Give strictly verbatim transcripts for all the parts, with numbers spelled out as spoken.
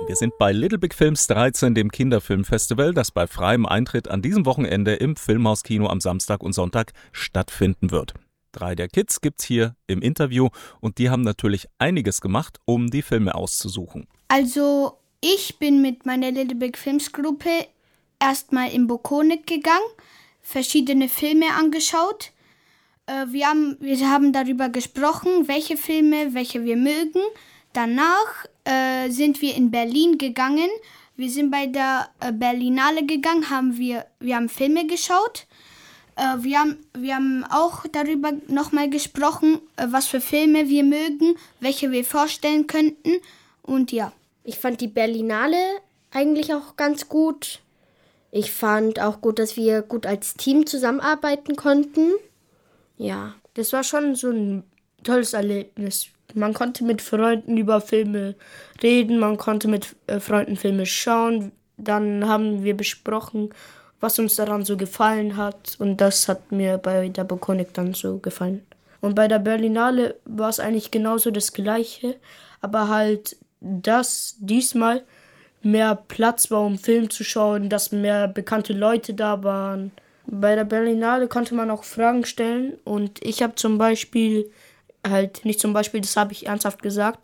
Wir sind bei Little Big Films dreizehn, dem Kinderfilmfestival, das bei freiem Eintritt an diesem Wochenende im Filmhauskino am Samstag und Sonntag stattfinden wird. Drei der Kids gibt's hier im Interview und die haben natürlich einiges gemacht, um die Filme auszusuchen. Also ich bin mit meiner Little Big Films Gruppe erstmal in Bokonik gegangen, verschiedene Filme angeschaut. Wir haben, wir haben darüber gesprochen, welche Filme, welche wir mögen. Danach äh, sind wir in Berlin gegangen. Wir sind bei der äh, Berlinale gegangen, haben wir, wir haben Filme geschaut. Äh, wir, haben, wir haben auch darüber nochmal gesprochen, äh, was für Filme wir mögen, welche wir vorstellen könnten. Und ja. Ich fand die Berlinale eigentlich auch ganz gut. Ich fand auch gut, dass wir gut als Team zusammenarbeiten konnten. Ja, das war schon so ein tolles Erlebnis. Man konnte mit Freunden über Filme reden, man konnte mit äh, Freunden Filme schauen. Dann haben wir besprochen, was uns daran so gefallen hat. Und das hat mir bei der Bokonik dann so gefallen. Und bei der Berlinale war es eigentlich genauso das Gleiche. Aber halt, dass diesmal mehr Platz war, um Film zu schauen, dass mehr bekannte Leute da waren. Bei der Berlinale konnte man auch Fragen stellen und ich habe zum Beispiel, halt nicht zum Beispiel, das habe ich ernsthaft gesagt,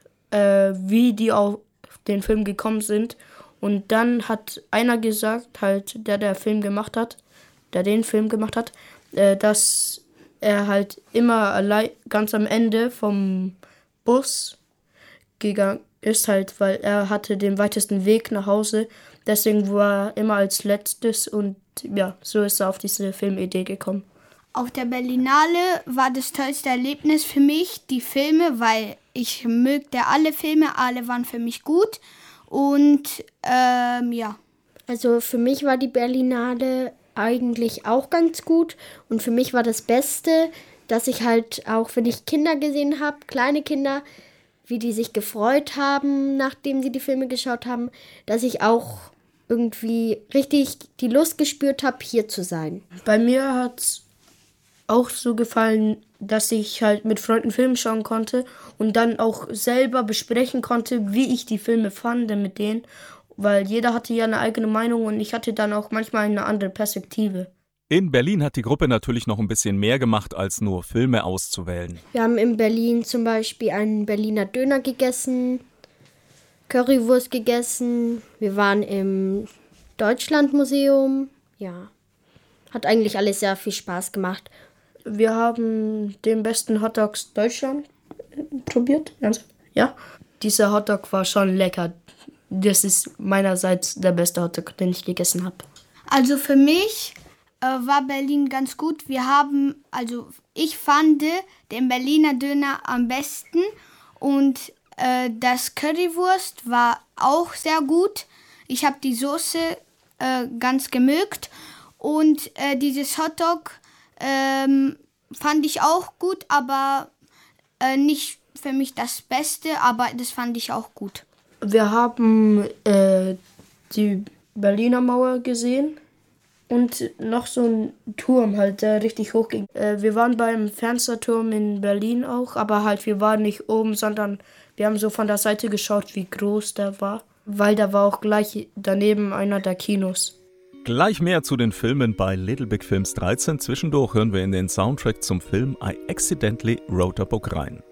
äh, wie die auf den Film gekommen sind. Und dann hat einer gesagt, halt der, der Film gemacht hat, der den Film gemacht hat, äh, dass er halt immer allein, ganz am Ende vom Bus gegangen ist, halt, weil er hatte den weitesten Weg nach Hause. Deswegen war er immer als letztes und ja, so ist er auf diese Filmidee gekommen. Auf der Berlinale war das tollste Erlebnis für mich die Filme, weil ich mögte alle Filme, alle waren für mich gut und ähm, ja. Also für mich war die Berlinale eigentlich auch ganz gut und für mich war das Beste, dass ich halt auch, wenn ich Kinder gesehen habe, kleine Kinder, wie die sich gefreut haben, nachdem sie die Filme geschaut haben, dass ich auch irgendwie richtig die Lust gespürt habe, hier zu sein. Bei mir hat es auch so gefallen, dass ich halt mit Freunden Filme schauen konnte und dann auch selber besprechen konnte, wie ich die Filme fand mit denen, weil jeder hatte ja eine eigene Meinung und ich hatte dann auch manchmal eine andere Perspektive. In Berlin hat die Gruppe natürlich noch ein bisschen mehr gemacht, als nur Filme auszuwählen. Wir haben in Berlin zum Beispiel einen Berliner Döner gegessen, Currywurst gegessen. Wir waren im Deutschlandmuseum. Ja, hat eigentlich alles sehr viel Spaß gemacht. Wir haben den besten Hotdogs Deutschland probiert. Ja, dieser Hotdog war schon lecker. Das ist meinerseits der beste Hotdog, den ich gegessen habe. Also für mich äh, war Berlin ganz gut. Wir haben, also ich fand den Berliner Döner am besten und das Currywurst war auch sehr gut. Ich habe die Soße äh, ganz gemögt. Und äh, dieses Hotdog ähm, fand ich auch gut, aber äh, nicht für mich das Beste, aber das fand ich auch gut. Wir haben äh, die Berliner Mauer gesehen und noch so einen Turm, halt, der richtig hoch ging. Äh, wir waren beim Fernsehturm in Berlin auch, aber halt wir waren nicht oben, sondern wir haben so von der Seite geschaut, wie groß der war, weil da war auch gleich daneben einer der Kinos. Gleich mehr zu den Filmen bei Little Big Films dreizehn. Zwischendurch hören wir in den Soundtrack zum Film I Accidentally Wrote a Book rein.